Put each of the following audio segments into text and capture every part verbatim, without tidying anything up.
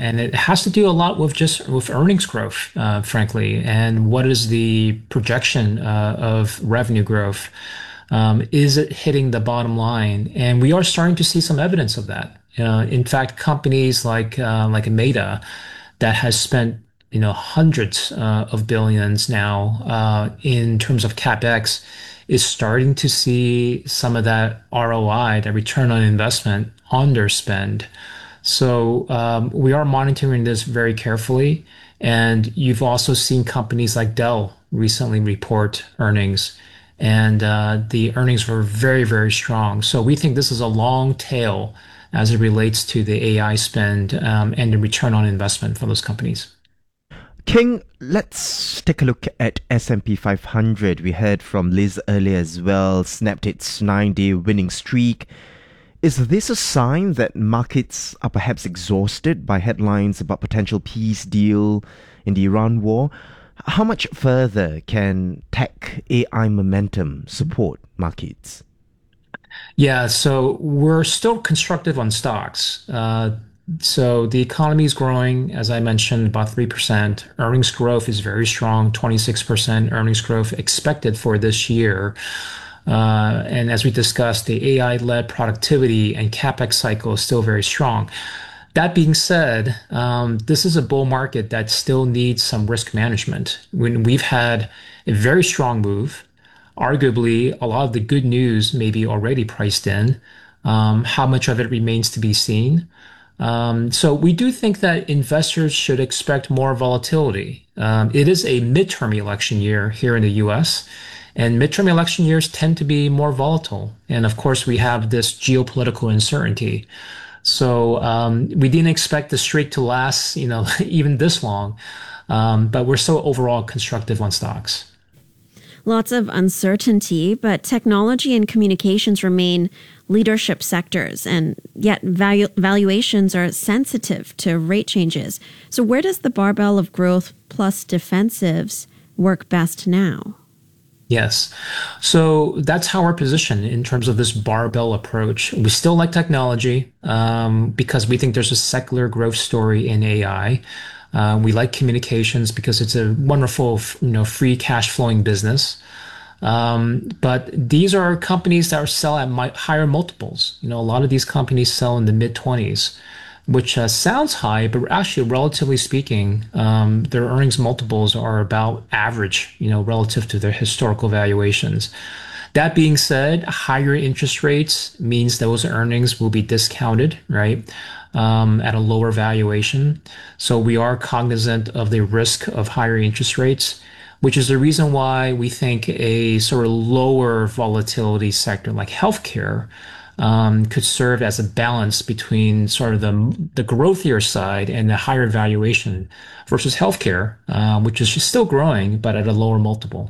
and it has to do a lot with just with earnings growth, uh, frankly, and what is the projection uh, of revenue growth. Um, is it hitting the bottom line? And we are starting to see some evidence of that. Uh, in fact, companies like uh, like Meta that has spent you know hundreds uh, of billions now uh, in terms of CapEx is starting to see some of that R O I, that return on investment on their spend. So um, we are monitoring this very carefully. And you've also seen companies like Dell recently report earnings, and uh, the earnings were very, very strong. So we think this is a long tail as it relates to the A I spend um, and the return on investment for those companies. King, let's take a look at S and P five hundred. We heard from Liz earlier as well, snapped its nine-day winning streak. Is this a sign that markets are perhaps exhausted by headlines about potential peace deal in the Iran war? How much further can tech A I momentum support markets? Yeah, so we're still constructive on stocks. Uh, so the economy is growing, as I mentioned, about three percent. Earnings growth is very strong, twenty-six percent earnings growth expected for this year. Uh, and as we discussed, the A I-led productivity and CapEx cycle is still very strong. That being said, um, this is a bull market that still needs some risk management. When we've had a very strong move, arguably a lot of the good news may be already priced in. Um, how much of it remains to be seen. Um, so we do think that investors should expect more volatility. Um, it is a midterm election year here in the U S, and midterm election years tend to be more volatile. And of course, we have this geopolitical uncertainty. So um, we didn't expect the streak to last, you know, even this long. Um, but we're still overall constructive on stocks. Lots of uncertainty, but technology and communications remain leadership sectors, and yet valu- valuations are sensitive to rate changes. So where does the barbell of growth plus defensives work best now? Yes. So that's how we're positioned in terms of this barbell approach. We still like technology um, because we think there's a secular growth story in A I. Uh, we like communications because it's a wonderful, you know, free cash flowing business. Um, but these are companies that are sell at mi- higher multiples. You know, a lot of these companies sell in the mid twenties, which uh, sounds high, but actually, relatively speaking, um, their earnings multiples are about average, you know, relative to their historical valuations. That being said, higher interest rates means those earnings will be discounted, right, um, at a lower valuation. So we are cognizant of the risk of higher interest rates, which is the reason why we think a sort of lower volatility sector like healthcare um, could serve as a balance between sort of the the growthier side and the higher valuation versus healthcare, uh, which is still growing but at a lower multiple.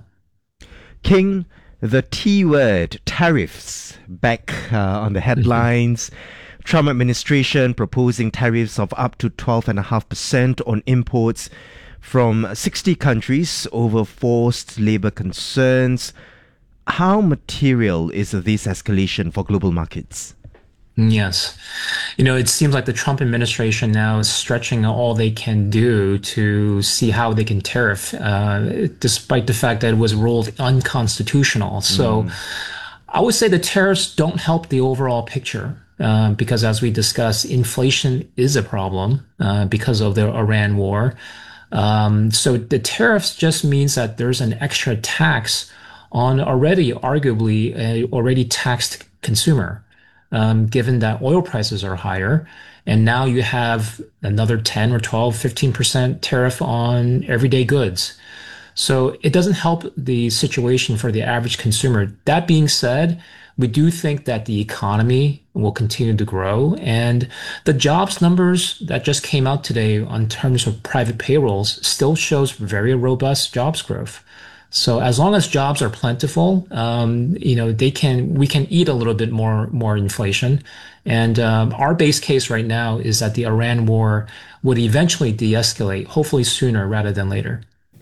King, the T word, tariffs, back uh, on the headlines. Trump administration proposing tariffs of up to twelve point five percent on imports from sixty countries over forced labor concerns. How material is this escalation for global markets? Yes. You know, it seems like the Trump administration now is stretching all they can do to see how they can tariff, uh, despite the fact that it was ruled unconstitutional. So mm. I would say the tariffs don't help the overall picture. Uh, because as we discussed, inflation is a problem uh, because of the Iran war. Um, so the tariffs just means that there's an extra tax on already arguably a already taxed consumer, um, given that oil prices are higher. And now you have another ten or twelve, fifteen percent tariff on everyday goods. So it doesn't help the situation for the average consumer. That being said, we do think that the economy will continue to grow, and the jobs numbers that just came out today on terms of private payrolls still shows very robust jobs growth. So as long as jobs are plentiful, um, you know, they can we can eat a little bit more more inflation. And um, our base case right now is that the Iran war would eventually de-escalate, hopefully sooner rather than later.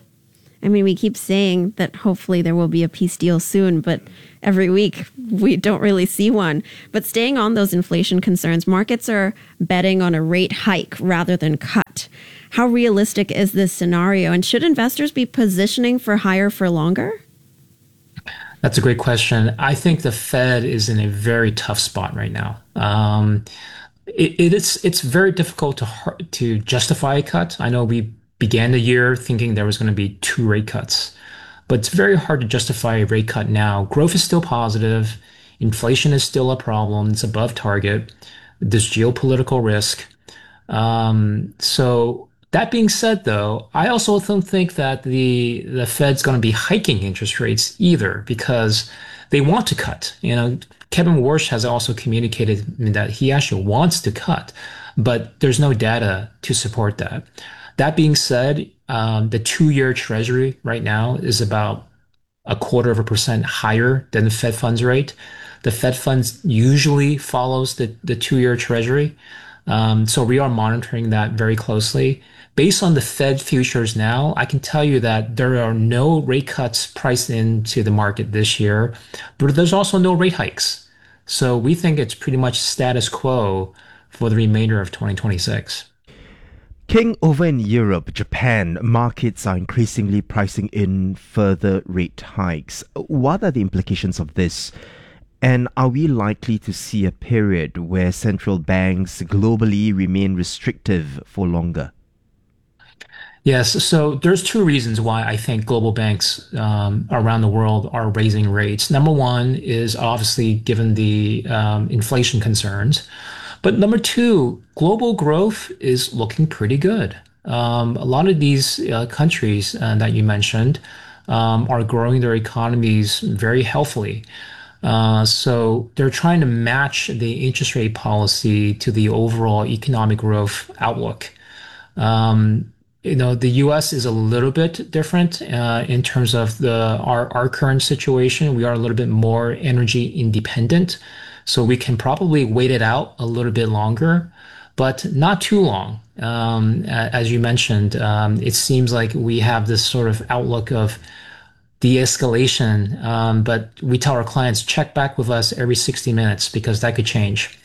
I mean, we keep saying that hopefully there will be a peace deal soon, but every week we don't really see one. But staying on those inflation concerns, markets are betting on a rate hike rather than cut How realistic is this scenario? And should investors be positioning for higher for longer? That's a great question. I think the Fed is in a very tough spot right now. Um, it, it is it's very difficult to to justify a cut. I know we began the year thinking there was going to be two rate cuts, but it's very hard to justify a rate cut now. Growth is still positive. Inflation is still a problem. It's above target. There's geopolitical risk. Um, so that being said, though, I also don't think that the the Fed's going to be hiking interest rates either because they want to cut. You know, Kevin Warsh has also communicated that he actually wants to cut, but there's no data to support that. That being said, um, the two-year Treasury right now is about a quarter of a percent higher than the Fed funds rate. The Fed funds usually follows the, the two-year Treasury. Um, so we are monitoring that very closely. Based on the Fed futures now, I can tell you that there are no rate cuts priced into the market this year, but there's also no rate hikes. So we think it's pretty much status quo for the remainder of twenty twenty-six. King, over in Europe, Japan, markets are increasingly pricing in further rate hikes. What are the implications of this? And are we likely to see a period where central banks globally remain restrictive for longer? Yes, so there's two reasons why I think global banks um, around the world are raising rates. Number one is obviously given the um, inflation concerns. But number two, global growth is looking pretty good. Um, a lot of these uh, countries uh, that you mentioned um, are growing their economies very healthily. Uh, so they're trying to match the interest rate policy to the overall economic growth outlook. Um, you know, the U S is a little bit different uh, in terms of the our, our current situation. We are a little bit more energy independent. So we can probably wait it out a little bit longer, but not too long. Um, as you mentioned, um, it seems like we have this sort of outlook of de-escalation, um, but we tell our clients, check back with us every sixty minutes because that could change.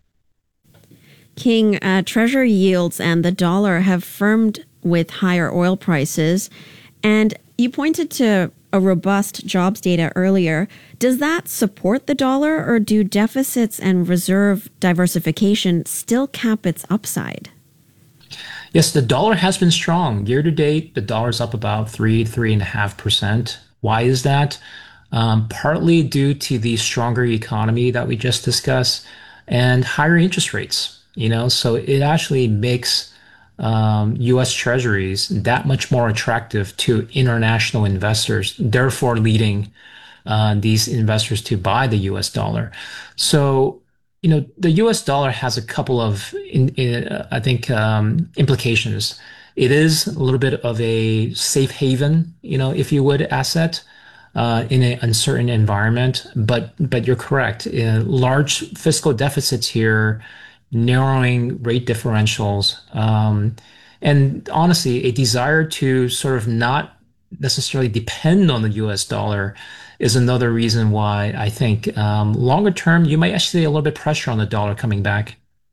King, uh, treasury yields and the dollar have firmed with higher oil prices, and you pointed to a robust jobs data earlier. Does that support the dollar, or do deficits and reserve diversification still cap its upside? Yes, the dollar has been strong. Year to date, the dollar's up about three, three and a half percent. Why is that? Um, partly due to the stronger economy that we just discussed and higher interest rates. You know, so it actually makes um, U S Treasuries that much more attractive to international investors, therefore leading uh, these investors to buy the U S dollar. So, you know, the U S dollar has a couple of, in, in, uh, I think, um, implications. It is a little bit of a safe haven, you know, if you would, asset uh, in an uncertain environment. But but you're correct. Uh, large fiscal deficits here, narrowing rate differentials, um, and honestly, a desire to sort of not necessarily depend on the U S dollar is another reason why I think um, longer term, you might actually see a little bit of pressure on the dollar coming back.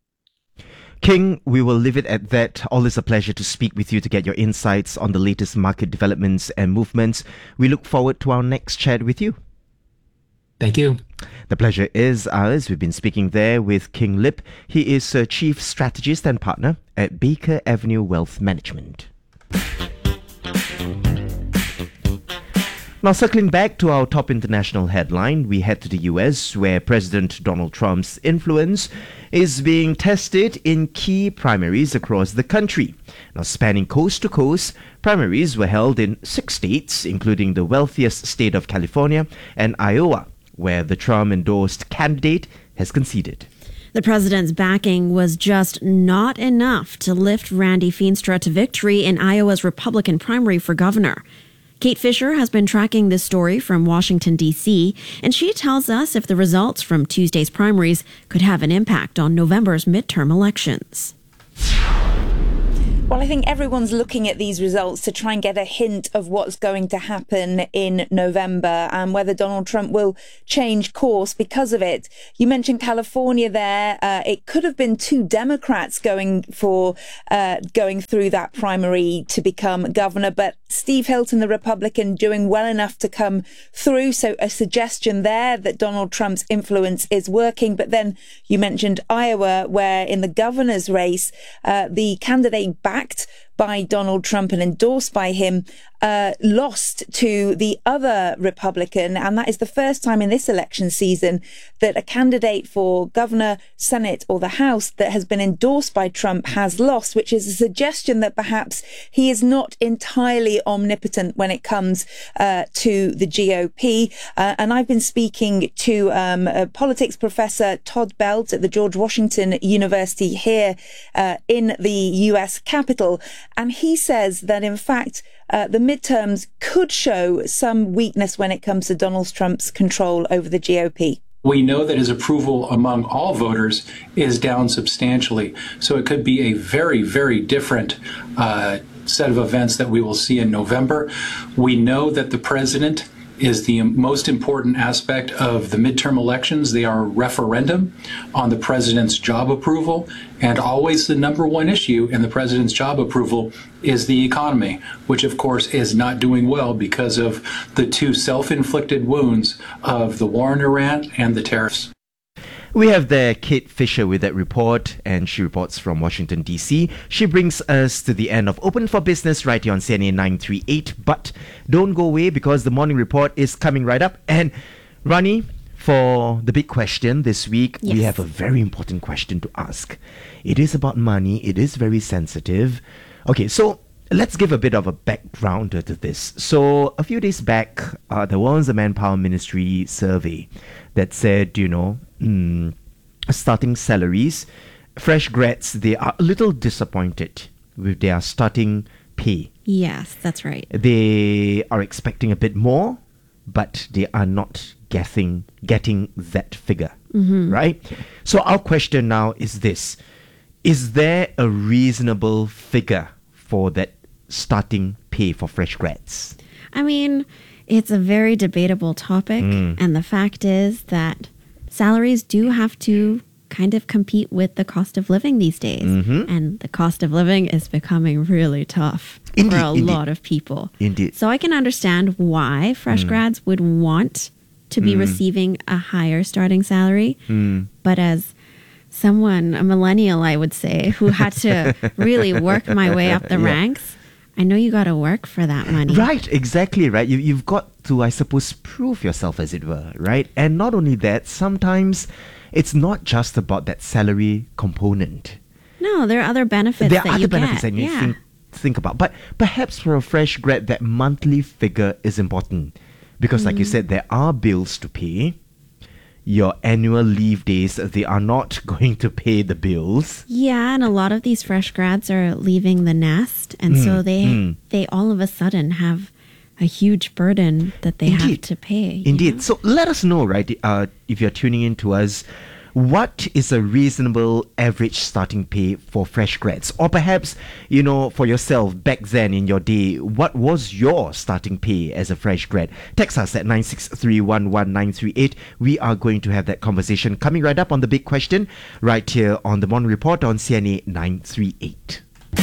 King, we will leave it at that. Always a pleasure to speak with you to get your insights on the latest market developments and movements. We look forward to our next chat with you. Thank you. The pleasure is ours. We've been speaking there with King Lip. He is a Chief Strategist and Partner at Baker Avenue Wealth Management. Now, circling back to our top international headline, we head to the U S, where President Donald Trump's influence is being tested in key primaries across the country. Now, spanning coast to coast, primaries were held in six states, including the wealthiest state of California and Iowa, where the Trump-endorsed candidate has conceded. The president's backing was just not enough to lift Randy Feenstra to victory in Iowa's Republican primary for governor. Kate Fisher has been tracking this story from Washington, D C, and she tells us if the results from Tuesday's primaries could have an impact on November's midterm elections. Well, I think everyone's looking at these results to try and get a hint of what's going to happen in November and whether Donald Trump will change course because of it. You mentioned California there. Uh, it could have been two Democrats going for uh, going through that primary to become governor, but Steve Hilton, the Republican, doing well enough to come through. So a suggestion there that Donald Trump's influence is working. But then you mentioned Iowa, where in the governor's race, uh, the candidate backed by Donald Trump and endorsed by him, uh, lost to the other Republican. And that is the first time in this election season that a candidate for governor, Senate, or the House that has been endorsed by Trump has lost, which is a suggestion that perhaps he is not entirely omnipotent when it comes uh, to the G O P. Uh, and I've been speaking to um, a politics professor, Todd Belt, at the George Washington University here uh, in the U S Capitol. And he says that, in fact, uh, the midterms could show some weakness when it comes to Donald Trump's control over the G O P. We know that his approval among all voters is down substantially. So it could be a very, very different uh, set of events that we will see in November. We know that the president is the most important aspect of the midterm elections. They are a referendum on the president's job approval, and always the number one issue in the president's job approval is the economy, which of course is not doing well because of the two self-inflicted wounds of the war in Iran and the tariffs. We have there Kate Fisher with that report, and she reports from Washington, D C. She brings us to the end of Open for Business right here on C N A nine three eight. But don't go away, because the morning report is coming right up. And Rani, for the big question this week, yes. we have a very important question to ask. It is about money. It is very sensitive. Okay, so let's give a bit of a background to this. So a few days back, uh, there was a Manpower Ministry survey that said, you know, mm, starting salaries, fresh grads, they are a little disappointed with their starting pay. Yes, that's right. They are expecting a bit more, but they are not getting getting that figure, mm-hmm. right? So our question now is this: is there a reasonable figure for that starting pay for fresh grads? I mean, it's a very debatable topic, mm. and the fact is that salaries do have to kind of compete with the cost of living these days. Mm-hmm. And the cost of living is becoming really tough indeed, for a indeed. lot of people. Indeed. So I can understand why fresh mm. grads would want to be mm. receiving a higher starting salary. Mm. But as someone, a millennial, I would say, who had to really work my way up the yeah. ranks, I know you got to work for that money. Right, exactly, right. You, you've got to, I suppose, prove yourself, as it were, right? And not only that, sometimes it's not just about that salary component. No, there are other benefits there that are other you benefits get. that you yeah. think, think about. But perhaps for a fresh grad, that monthly figure is important. Because mm. like you said, there are bills to pay. Your annual leave days, they are not going to pay the bills. Yeah, and a lot of these fresh grads are leaving the nest, and mm, so they mm. they all of a sudden have a huge burden that they Indeed. have to pay. Indeed. Know? So let us know, right, uh, if you're tuning in to us, what is a reasonable average starting pay for fresh grads? Or perhaps, you know, for yourself, back then in your day, what was your starting pay as a fresh grad? Text us at nine six three one one nine three eight. We are going to have that conversation coming right up on The Big Question, right here on The Morning Report on C N A nine three eight.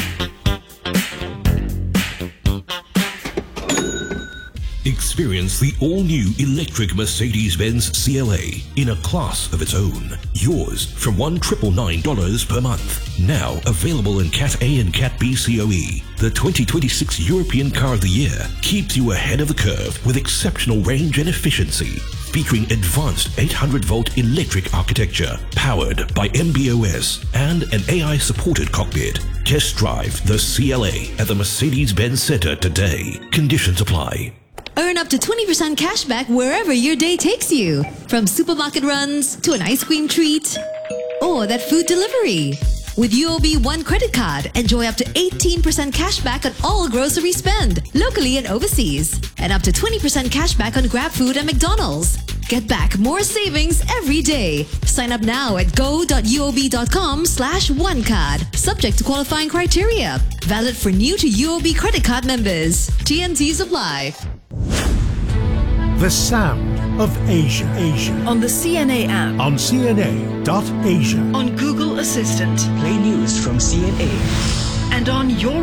Experience the all-new electric Mercedes-Benz C L A in a class of its own. Yours from one thousand nine hundred ninety-nine dollars per month. Now available in Cat A and Cat B C O E. The twenty twenty-six European Car of the Year keeps you ahead of the curve with exceptional range and efficiency. Featuring advanced eight hundred volt electric architecture, powered by M B O S and an A I-supported cockpit. Test drive the C L A at the Mercedes-Benz Center today. Conditions apply. Earn up to twenty percent cash back wherever your day takes you. From supermarket runs to an ice cream treat or that food delivery. With U O B One credit card, enjoy up to eighteen percent cash back on all grocery spend, locally and overseas. And up to twenty percent cash back on Grab Food and McDonald's. Get back more savings every day. Sign up now at go.uob.com slash one card. Subject to qualifying criteria. Valid for new to U O B credit card members. T N Cs apply. The sound of Asia. Asia. On the C N A app. On C N A dot Asia. On Google Assistant. Play news from C N A. And on your